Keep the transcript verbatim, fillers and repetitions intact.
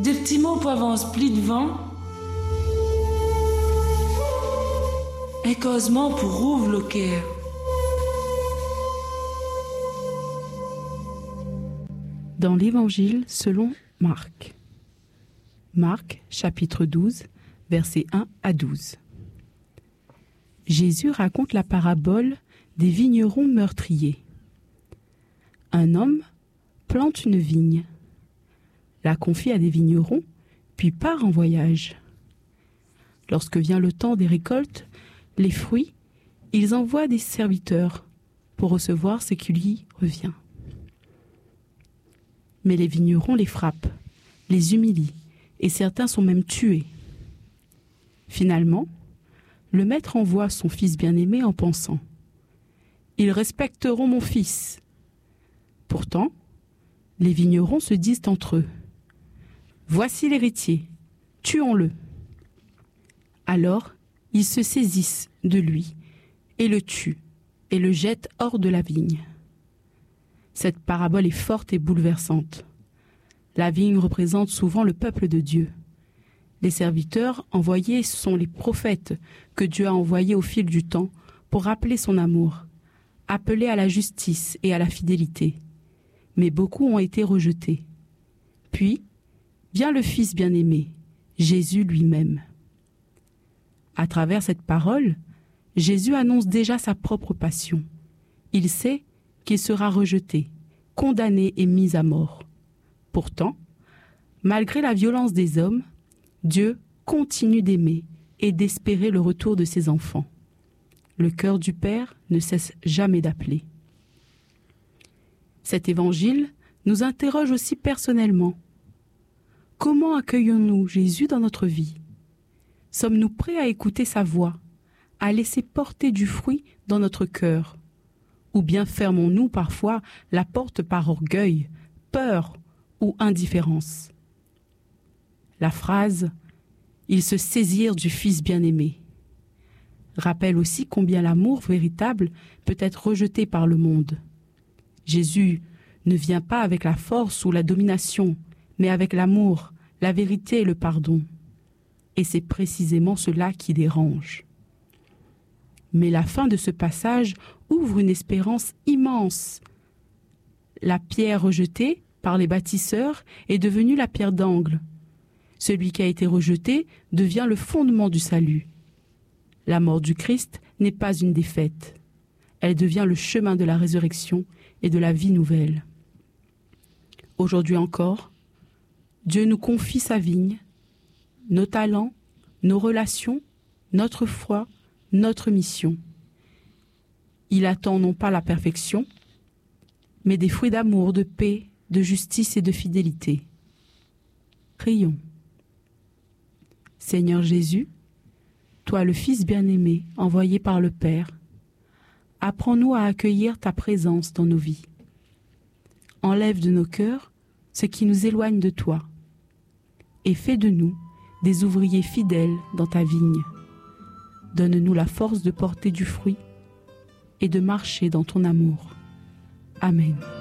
des petits mots pour avancer plus devant, un causement pour ouvre le cœur. Dans l'Évangile selon Marc. Marc, chapitre douze, versets un à douze. Jésus raconte la parabole des vignerons meurtriers. Un homme plante une vigne, la confie à des vignerons, puis part en voyage. Lorsque vient le temps des récoltes, les fruits, ils envoient des serviteurs pour recevoir ce qui lui revient. Mais les vignerons les frappent, les humilient, et certains sont même tués. Finalement, le maître envoie son fils bien-aimé en pensant « Ils respecteront mon fils ». Pourtant, les vignerons se disent entre eux « Voici l'héritier, tuons-le ». Alors, ils se saisissent de lui et le tuent et le jettent hors de la vigne. Cette parabole est forte et bouleversante. La vigne représente souvent le peuple de Dieu. Les serviteurs envoyés sont les prophètes que Dieu a envoyés au fil du temps pour rappeler son amour, appeler à la justice et à la fidélité. Mais beaucoup ont été rejetés. Puis, vient le Fils bien-aimé, Jésus lui-même. À travers cette parole, Jésus annonce déjà sa propre passion. Il sait qu'il sera rejeté, condamné et mis à mort. Pourtant, malgré la violence des hommes, Dieu continue d'aimer et d'espérer le retour de ses enfants. Le cœur du Père ne cesse jamais d'appeler. Cet évangile nous interroge aussi personnellement. Comment accueillons-nous Jésus dans notre vie ? Sommes-nous prêts à écouter sa voix, à laisser porter du fruit dans notre cœur ? Ou bien fermons-nous parfois la porte par orgueil, peur ou indifférence ? La phrase « Ils se saisirent du Fils bien-aimé » rappelle aussi combien l'amour véritable peut être rejeté par le monde. Jésus ne vient pas avec la force ou la domination, mais avec l'amour, la vérité et le pardon. Et c'est précisément cela qui dérange. Mais la fin de ce passage ouvre une espérance immense. La pierre rejetée par les bâtisseurs est devenue la pierre d'angle. Celui qui a été rejeté devient le fondement du salut. La mort du Christ n'est pas une défaite. Elle devient le chemin de la résurrection et de la vie nouvelle. Aujourd'hui encore, Dieu nous confie sa vigne, nos talents, nos relations, notre foi, notre mission. Il attend non pas la perfection, mais des fruits d'amour, de paix, de justice et de fidélité. Prions. Seigneur Jésus, toi le Fils bien-aimé envoyé par le Père, apprends-nous à accueillir ta présence dans nos vies. Enlève de nos cœurs ce qui nous éloigne de toi et fais de nous des ouvriers fidèles dans ta vigne. Donne-nous la force de porter du fruit et de marcher dans ton amour. Amen.